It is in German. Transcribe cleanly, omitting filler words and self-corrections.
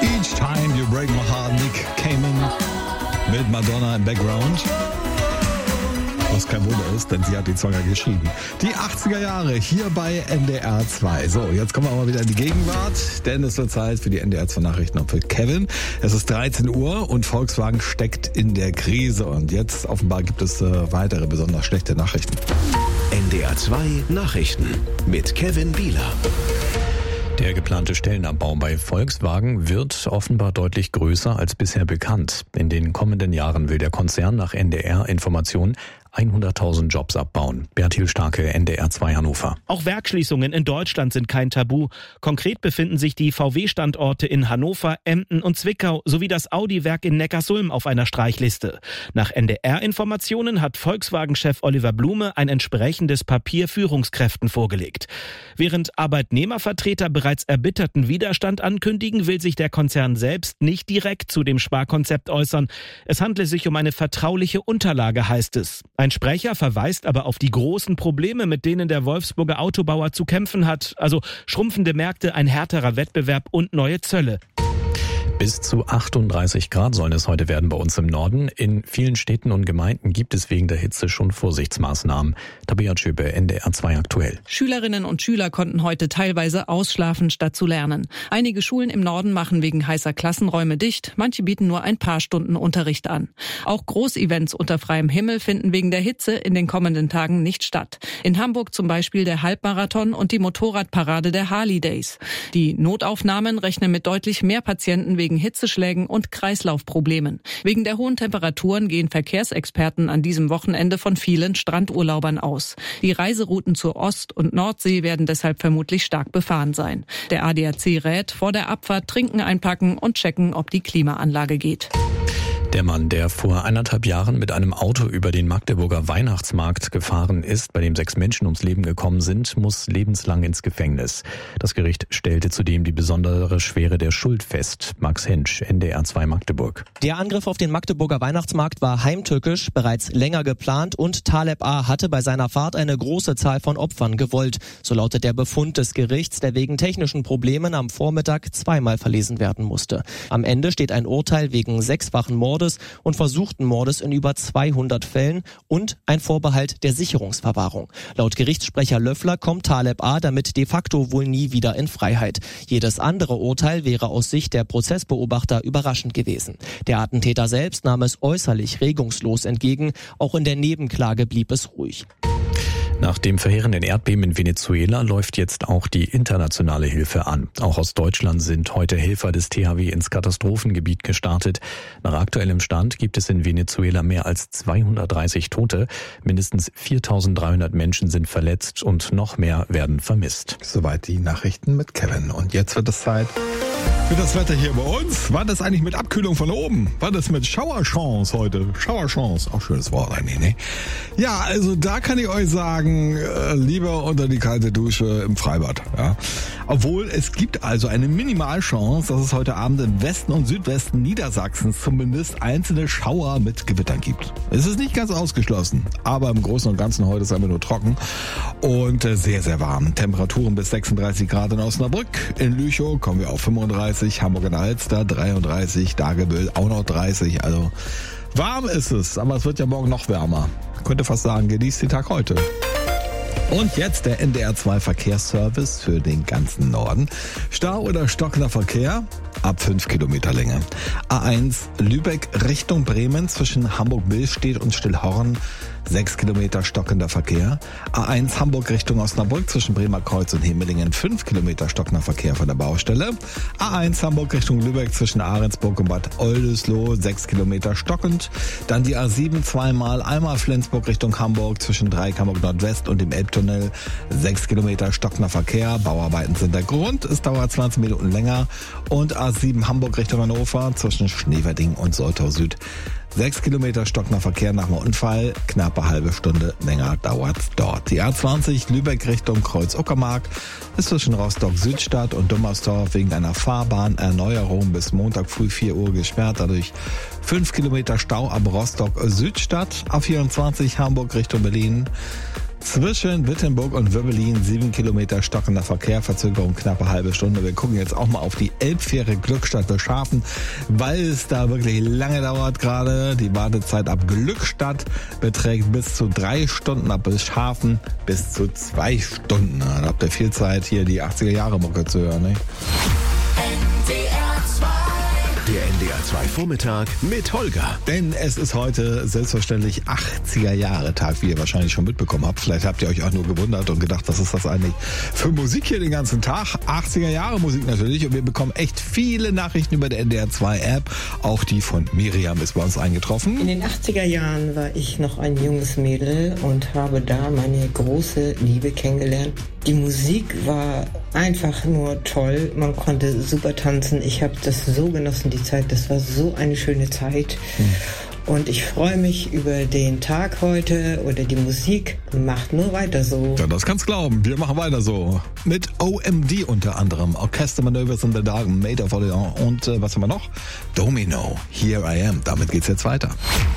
Each Time You Break My Heart, Nick Cayman mit Madonna im Background. Was kein Wunder ist, denn sie hat den Song ja geschrieben. Die 80er Jahre hier bei NDR 2. So, jetzt kommen wir auch mal wieder in die Gegenwart, denn es wird Zeit für die NDR 2 Nachrichten und für Kevin. Es ist 13 Uhr und Volkswagen steckt in der Krise. Und jetzt offenbar gibt es weitere besonders schlechte Nachrichten. NDR 2 Nachrichten mit Kevin Bieler. Der geplante Stellenabbau bei Volkswagen wird offenbar deutlich größer als bisher bekannt. In den kommenden Jahren will der Konzern nach NDR-Informationen 100.000 Jobs abbauen. Bertil Starke, NDR 2 Hannover. Auch Werksschließungen in Deutschland sind kein Tabu. Konkret befinden sich die VW-Standorte in Hannover, Emden und Zwickau sowie das Audi-Werk in Neckarsulm auf einer Streichliste. Nach NDR-Informationen hat Volkswagen-Chef Oliver Blume ein entsprechendes Papier Führungskräften vorgelegt. Während Arbeitnehmervertreter bereits erbitterten Widerstand ankündigen, will sich der Konzern selbst nicht direkt zu dem Sparkonzept äußern. Es handle sich um eine vertrauliche Unterlage, heißt es. Ein Sprecher verweist aber auf die großen Probleme, mit denen der Wolfsburger Autobauer zu kämpfen hat, also schrumpfende Märkte, ein härterer Wettbewerb und neue Zölle. Bis zu 38 Grad sollen es heute werden bei uns im Norden. In vielen Städten und Gemeinden gibt es wegen der Hitze schon Vorsichtsmaßnahmen. Tabea Tschöpe, NDR 2 aktuell. Schülerinnen und Schüler konnten heute teilweise ausschlafen, statt zu lernen. Einige Schulen im Norden machen wegen heißer Klassenräume dicht. Manche bieten nur ein paar Stunden Unterricht an. Auch Großevents unter freiem Himmel finden wegen der Hitze in den kommenden Tagen nicht statt. In Hamburg zum Beispiel der Halbmarathon und die Motorradparade der Harley Days. Die Notaufnahmen rechnen mit deutlich mehr Patienten wegen Hitzeschlägen und Kreislaufproblemen. Wegen der hohen Temperaturen gehen Verkehrsexperten an diesem Wochenende von vielen Strandurlaubern aus. Die Reiserouten zur Ost- und Nordsee werden deshalb vermutlich stark befahren sein. Der ADAC rät, vor der Abfahrt Trinken einpacken und checken, ob die Klimaanlage geht. Der Mann, der vor 1,5 Jahren mit einem Auto über den Magdeburger Weihnachtsmarkt gefahren ist, bei dem 6 Menschen ums Leben gekommen sind, muss lebenslang ins Gefängnis. Das Gericht stellte zudem die besondere Schwere der Schuld fest. Max Hensch, NDR 2 Magdeburg. Der Angriff auf den Magdeburger Weihnachtsmarkt war heimtückisch, bereits länger geplant und Taleb A. hatte bei seiner Fahrt eine große Zahl von Opfern gewollt. So lautet der Befund des Gerichts, der wegen technischen Problemen am Vormittag zweimal verlesen werden musste. Am Ende steht ein Urteil wegen 6-fachen Mordes und versuchten Mordes in über 200 Fällen und ein Vorbehalt der Sicherungsverwahrung. Laut Gerichtssprecher Löffler kommt Taleb A. damit de facto wohl nie wieder in Freiheit. Jedes andere Urteil wäre aus Sicht der Prozessbeobachter überraschend gewesen. Der Attentäter selbst nahm es äußerlich regungslos entgegen. Auch in der Nebenklage blieb es ruhig. Nach dem verheerenden Erdbeben in Venezuela läuft jetzt auch die internationale Hilfe an. Auch aus Deutschland sind heute Helfer des THW ins Katastrophengebiet gestartet. Nach aktuellem Stand gibt es in Venezuela mehr als 230 Tote. Mindestens 4.300 Menschen sind verletzt und noch mehr werden vermisst. Soweit die Nachrichten mit Kevin. Und jetzt wird es Zeit für das Wetter hier bei uns. War das eigentlich mit Abkühlung von oben? War das mit Schauerchance heute? Schauerchance, auch schönes Wort eigentlich, ne? Ja, also da kann ich euch sagen, lieber unter die kalte Dusche im Freibad. Ja. Obwohl es gibt also eine Minimalchance, dass es heute Abend im Westen und Südwesten Niedersachsens zumindest einzelne Schauer mit Gewittern gibt. Es ist nicht ganz ausgeschlossen, aber im Großen und Ganzen heute ist es einfach nur trocken und sehr, sehr warm. Temperaturen bis 36 Grad in Osnabrück. In Lüchow kommen wir auf 35, Hamburg und Alster 33, Dagebüll auch noch 30. Also warm ist es, aber es wird ja morgen noch wärmer. Ich könnte fast sagen, genießt den Tag heute. Und jetzt der NDR 2 Verkehrsservice für den ganzen Norden. Stau oder stockender Verkehr ab 5 Kilometer Länge. A1 Lübeck Richtung Bremen zwischen Hamburg-Billstedt und Stillhorn 6 Kilometer stockender Verkehr. A1 Hamburg Richtung Osnabrück zwischen Bremer Kreuz und Hemelingen 5 Kilometer stockender Verkehr von der Baustelle. A1 Hamburg Richtung Lübeck zwischen Ahrensburg und Bad Oldesloe 6 Kilometer stockend. Dann die A7 zweimal, einmal Flensburg Richtung Hamburg zwischen Dreieck Hamburg Nordwest und dem Elbtunnel 6 Kilometer stockender Verkehr. Bauarbeiten sind der Grund. Es dauert 20 Minuten länger. Und A7 Hamburg Richtung Hannover zwischen Schneverding und Soltau Süd 6 Kilometer stockender Verkehr nach dem Unfall, knappe halbe Stunde länger dauert's dort. Die A20 Lübeck Richtung Kreuz-Uckermark ist zwischen Rostock-Südstadt und Dummersdorf wegen einer Fahrbahnerneuerung bis Montag früh 4 Uhr gesperrt. Dadurch 5 Kilometer Stau ab Rostock-Südstadt. A24 Hamburg Richtung Berlin zwischen Wittenburg und Wöbbelin 7 Kilometer stockender Verkehr, Verzögerung knappe halbe Stunde. Wir gucken jetzt auch mal auf die Elbfähre Glückstadt Beschafen, weil es da wirklich lange dauert gerade. Die Wartezeit ab Glückstadt beträgt bis zu 3 Stunden, ab Beschafen bis zu 2 Stunden. Da habt ihr viel Zeit, hier die 80er-Jahre-Mucke zu hören, ne? Der NDR 2 Vormittag mit Holger. Denn es ist heute selbstverständlich 80er-Jahre-Tag, wie ihr wahrscheinlich schon mitbekommen habt. Vielleicht habt ihr euch auch nur gewundert und gedacht, was ist das eigentlich für Musik hier den ganzen Tag? 80er-Jahre-Musik natürlich. Und wir bekommen echt viele Nachrichten über die NDR 2-App. Auch die von Miriam ist bei uns eingetroffen. In den 80er Jahren war ich noch ein junges Mädel und habe da meine große Liebe kennengelernt. Die Musik war einfach nur toll. Man konnte super tanzen. Ich habe das so genossen, die Zeit. Das war so eine schöne Zeit. Und ich freue mich über den Tag heute oder die Musik. Macht nur weiter so. Ja, das kannst glauben. Wir machen weiter so. Mit OMD unter anderem. Orchester Maneuvers in the Dark, Made of Orleans und was haben wir noch? Domino, Here I Am. Damit geht's jetzt weiter.